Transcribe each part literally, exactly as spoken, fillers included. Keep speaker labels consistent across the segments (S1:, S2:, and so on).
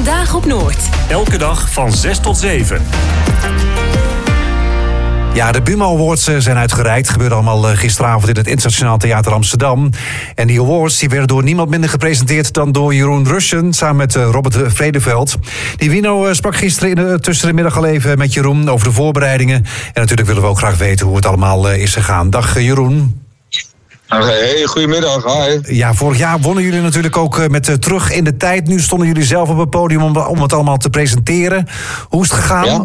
S1: Vandaag op Noord.
S2: Elke dag van zes tot zeven.
S3: Ja, de Buma Awards zijn uitgereikt. Gebeurde allemaal gisteravond in het Internationaal Theater Amsterdam. En die awards die werden door niemand minder gepresenteerd dan door Jeroen Russen samen met Robert Vredeveld. Die Wino sprak gisteren in de, tussen de middag al even met Jeroen over de voorbereidingen. En natuurlijk willen we ook graag weten hoe het allemaal is gegaan. Dag Jeroen.
S4: Hey, goedemiddag. Hi.
S3: Ja, vorig jaar wonnen jullie natuurlijk ook met uh, Terug in de Tijd. Nu stonden jullie zelf op het podium om, om het allemaal te presenteren. Hoe is het gegaan?
S4: Ja.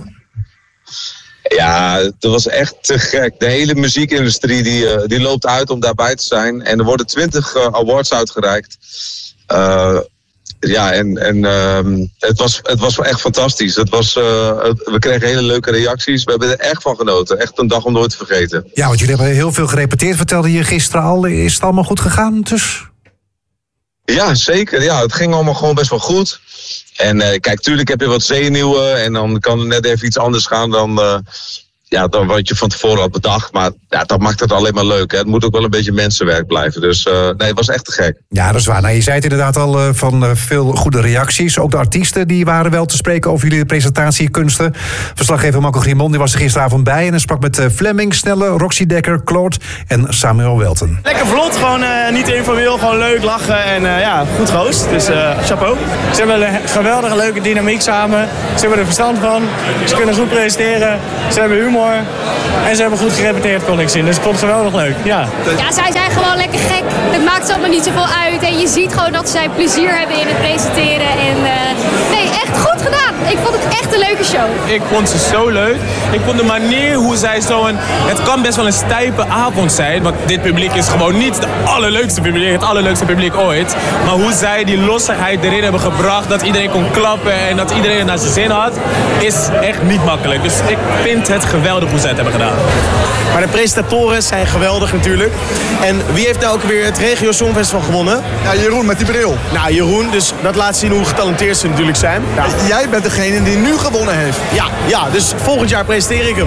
S4: Ja, het was echt te gek. De hele muziekindustrie die, uh, die loopt uit om daarbij te zijn. En er worden twintig uh, awards uitgereikt. Uh, ja, en, en uh, het, was, het was echt fantastisch. Het was, uh, we kregen hele leuke reacties. We hebben er echt van genoten. Echt een dag om nooit te vergeten.
S3: Ja, want jullie hebben heel veel gerepeteerd. Vertelde je gisteren al. Is het allemaal goed gegaan dus?
S4: Ja, zeker. Ja, het ging allemaal gewoon best wel goed. En uh, kijk, tuurlijk heb je wat zenuwen en dan kan het net even iets anders gaan dan, uh, ja, dan wat je van tevoren had bedacht. Maar ja, dat maakt het alleen maar leuk. Hè. Het moet ook wel een beetje mensenwerk blijven. Dus uh, nee, het was echt te gek.
S3: Ja, dat is waar. Nou, je zei het inderdaad al uh, van uh, veel goede reacties. Ook de artiesten die waren wel te spreken over jullie presentatiekunsten. Verslaggever Marco Grimond die was er gisteravond bij en hij sprak met uh, Fleming, Snelle, Roxy Dekker, Claude en Samuel Welten.
S5: Lekker vlot, gewoon uh, niet informeel, gewoon leuk lachen en uh, ja, goed gehost. Dus uh, chapeau. Ze hebben een geweldige leuke dynamiek samen. Ze hebben er verstand van. Ze kunnen goed presenteren. Ze hebben humor. En ze hebben goed gerepeteerd, kon ik zien. Dus ik vond het geweldig leuk. Ja.
S6: ja, zij zijn gewoon lekker gek. Het maakt allemaal niet zoveel uit. En je ziet gewoon dat zij plezier hebben in het presenteren. En uh, nee, echt goed gedaan. Ik vond het echt een leuke show.
S7: Ik vond ze zo leuk. Ik vond de manier hoe zij zo een... Het kan best wel een stijpe avond zijn. Want dit publiek is gewoon niet het allerleukste publiek. Het allerleukste publiek ooit. Maar hoe zij die lossigheid erin hebben gebracht. Dat iedereen kon klappen en dat iedereen het naar zijn zin had. Is echt niet makkelijk. Dus ik vind het geweldig hoe zij het hebben gedaan.
S5: Maar de presentatoren zijn geweldig natuurlijk. En wie heeft nou ook weer het Regio Songfestival gewonnen?
S8: Ja, Jeroen met die bril.
S5: Nou, Jeroen, dus dat laat zien hoe getalenteerd ze natuurlijk zijn. Ja.
S8: Jij bent degene die nu gewonnen heeft.
S5: Ja, ja, dus volgend jaar presenteer ik hem.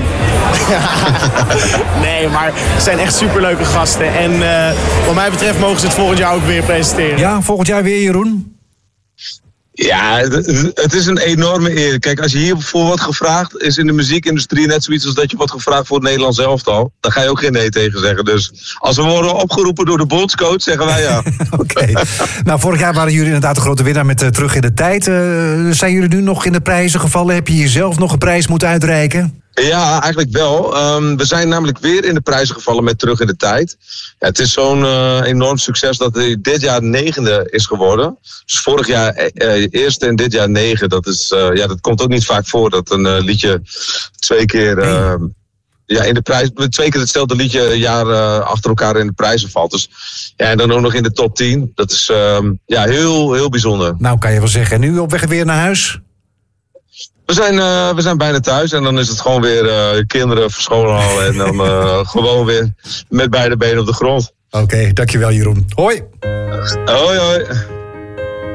S5: Nee, maar het zijn echt superleuke gasten. En uh, wat mij betreft mogen ze het volgend jaar ook weer presenteren.
S3: Ja, volgend jaar weer, Jeroen?
S4: Ja, het is een enorme eer. Kijk, als je hiervoor wordt gevraagd, is in de muziekindustrie net zoiets als dat je wordt gevraagd voor het Nederlands elftal. Daar ga je ook geen nee tegen zeggen. Dus als we worden opgeroepen door de bondscoach, zeggen wij ja.
S3: Oké. Okay. Nou, vorig jaar waren jullie inderdaad de grote winnaar met uh, Terug in de Tijd. Uh, zijn jullie nu nog in de prijzen gevallen? Heb je jezelf nog een prijs moeten uitreiken?
S4: Ja, eigenlijk wel. Um, we zijn namelijk weer in de prijzen gevallen met Terug in de Tijd. Ja, het is zo'n uh, enorm succes dat hij dit jaar negende is geworden. Dus vorig jaar uh, eerste en dit jaar negen. Dat, is, uh, ja, dat komt ook niet vaak voor dat een uh, liedje twee keer... Uh, Ja, in de prijs, twee keer hetzelfde liedje een jaar uh, achter elkaar in de prijzen valt. Dus ja, en dan ook nog in de top tien. Dat is uh, ja, heel, heel bijzonder.
S3: Nou, kan je wel zeggen. En nu op weg weer naar huis?
S4: We zijn, uh, we zijn bijna thuis en dan is het gewoon weer uh, kinderen verscholen halen. En dan uh, gewoon weer met beide benen op de grond.
S3: Oké, okay, dankjewel Jeroen. Hoi.
S4: Hoi, hoi.